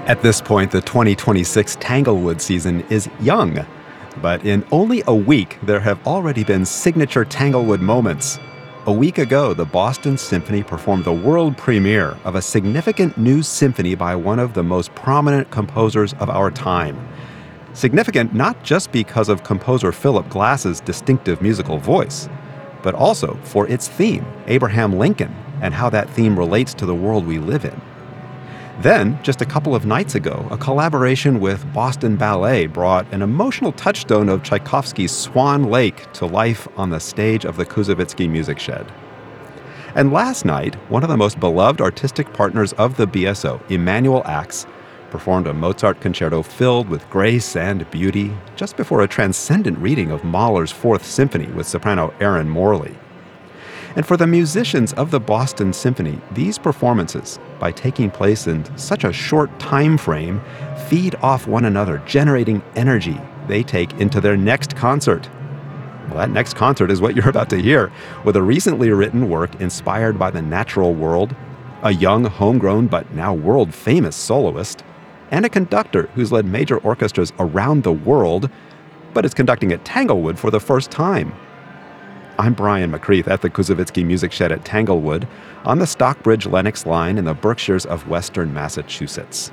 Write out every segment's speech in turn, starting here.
At this point, the 2026 Tanglewood season is young. But in only a week, there have already been signature Tanglewood moments. A week ago, the Boston Symphony performed the world premiere of a significant new symphony by one of the most prominent composers of our time. Significant not just because of composer Philip Glass's distinctive musical voice, but also for its theme, Abraham Lincoln, and how that theme relates to the world we live in. Then, just a couple of nights ago, a collaboration with Boston Ballet brought an emotional touchstone of Tchaikovsky's Swan Lake to life on the stage of the Koussevitzky Music Shed. And last night, one of the most beloved artistic partners of the BSO, Emanuel Ax, performed a Mozart concerto filled with grace and beauty just before a transcendent reading of Mahler's Fourth Symphony with soprano Erin Morley. And for the musicians of the Boston Symphony, these performances, by taking place in such a short time frame, feed off one another, generating energy they take into their next concert. Well, that next concert is what you're about to hear, with a recently written work inspired by the natural world, a young, homegrown, but now world-famous soloist, and a conductor who's led major orchestras around the world, but is conducting at Tanglewood for the first time. I'm Brian McCreath at the Koussevitzky Music Shed at Tanglewood on the Stockbridge-Lenox line in the Berkshires of Western Massachusetts.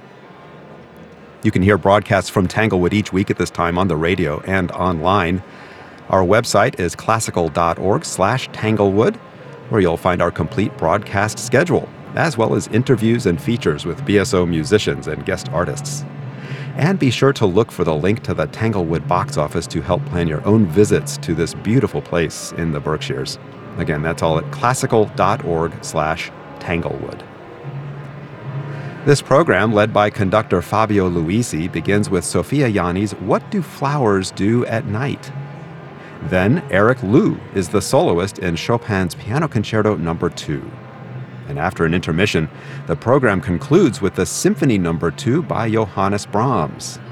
You can hear broadcasts from Tanglewood each week at this time on the radio and online. Our website is classical.org/Tanglewood, where you'll find our complete broadcast schedule, as well as interviews and features with BSO musicians and guest artists. And be sure to look for the link to the Tanglewood box office to help plan your own visits to this beautiful place in the Berkshires. Again, that's all at classical.org/Tanglewood. This program, led by conductor Fabio Luisi, begins with Sophia Yanni's What Do Flowers Do at Night? Then Eric Liu is the soloist in Chopin's Piano Concerto No. 2. And after an intermission, the program concludes with the Symphony No. 2 by Johannes Brahms.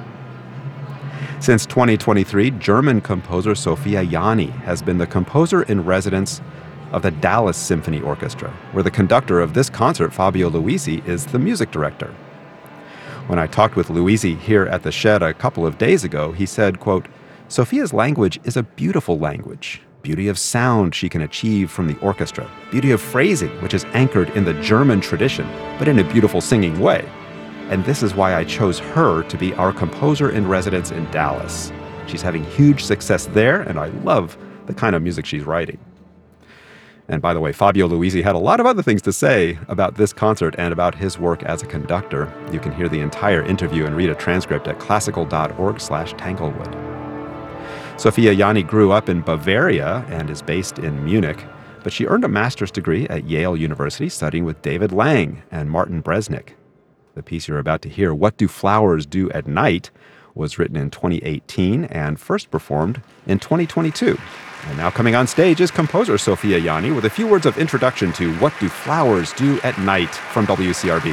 Since 2023, German composer Sophia Yanni has been the composer in residence of the Dallas Symphony Orchestra, where the conductor of this concert, Fabio Luisi, is the music director. When I talked with Luisi here at the Shed a couple of days ago, he said, quote, "Sophia's language is a beautiful language. Beauty of sound she can achieve from the orchestra. Beauty of phrasing, which is anchored in the German tradition, but in a beautiful singing way. And this is why I chose her to be our composer in residence in Dallas. She's having huge success there, and I love the kind of music she's writing." And by the way, Fabio Luisi had a lot of other things to say about this concert and about his work as a conductor. You can hear the entire interview and read a transcript at classical.org/Tanglewood. Sophia Yanni grew up in Bavaria and is based in Munich, but she earned a master's degree at Yale University studying with David Lang and Martin Bresnik. The piece you're about to hear, What Do Flowers Do at Night, was written in 2018 and first performed in 2022. And now coming on stage is composer Sophia Yanni with a few words of introduction to What Do Flowers Do at Night from WCRB.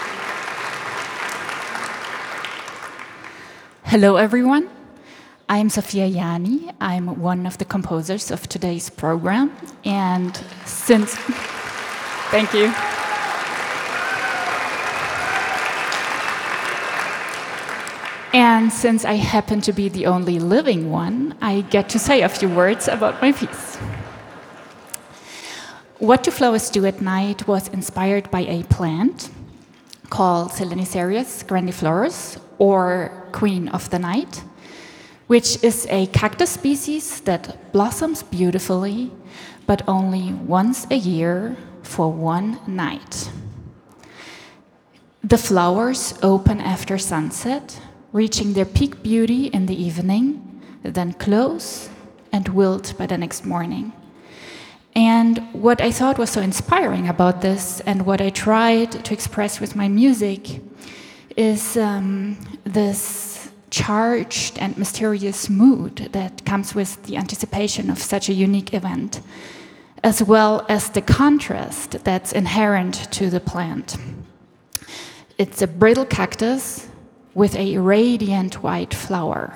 Hello, everyone. I'm Sophia Yanni. I'm one of the composers of today's program. And since... Thank you. And since I happen to be the only living one, I get to say a few words about my piece. What Do Flowers Do at Night was inspired by a plant called Selenicerius grandiflorus, or Queen of the Night, which is a cactus species that blossoms beautifully, but only once a year for one night. The flowers open after sunset, reaching their peak beauty in the evening, then close and wilt by the next morning. And what I thought was so inspiring about this, and what I tried to express with my music, is this charged and mysterious mood that comes with the anticipation of such a unique event, as well as the contrast that's inherent to the plant. It's a brittle cactus with a radiant white flower.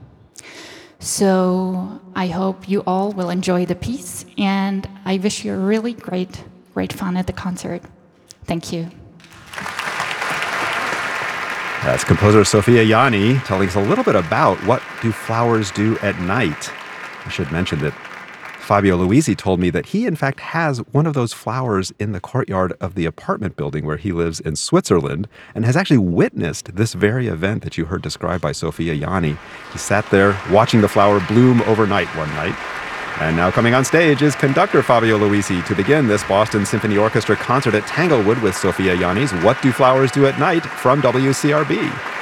So I hope you all will enjoy the piece, and I wish you a really great fun at the concert. Thank you. That's composer Sofia Jani telling us a little bit about what do flowers do at night. I should mention that Fabio Luisi told me that he, in fact, has one of those flowers in the courtyard of the apartment building where he lives in Switzerland and has actually witnessed this very event that you heard described by Sofia Jani. He sat there watching the flower bloom overnight one night. And now coming on stage is conductor Fabio Luisi to begin this Boston Symphony Orchestra concert at Tanglewood with Sofia Jani's What Do Flowers Do at Night from WCRB.